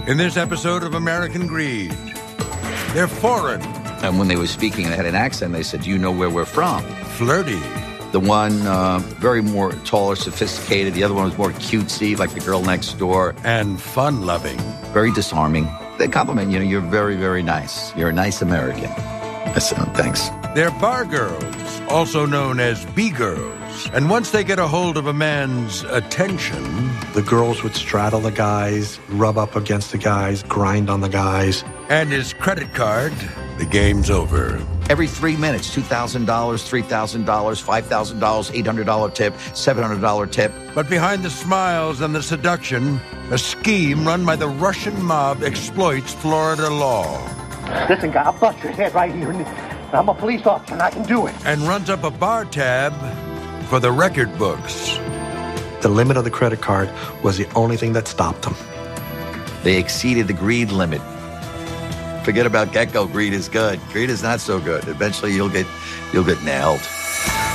In this episode of American Greed, they're foreign. And when they were speaking and they had an accent, they said, "Do you know where we're from?" Flirty. The one very more taller, sophisticated. The other one was more cutesy, like the girl next door. And fun-loving. Very disarming. They compliment you. You're very, very nice. You're a nice American. I said, thanks. They're bar girls, also known as B-girls. And once they get a hold of a man's attention... The girls would straddle the guys, rub up against the guys, grind on the guys. And his credit card, the game's over. Every 3 minutes, $2,000, $3,000, $5,000, $800 tip, $700 tip. But behind the smiles and the seduction, a scheme run by the Russian mob exploits Florida law. Listen, guy, I'll bust your head right here. I'm a police officer, and I can do it. And runs up a bar tab for the record books. The limit of the credit card was the only thing that stopped them. They exceeded the greed limit. Forget about Gecko. Greed is good. Greed is not so good. Eventually, you'll get nailed.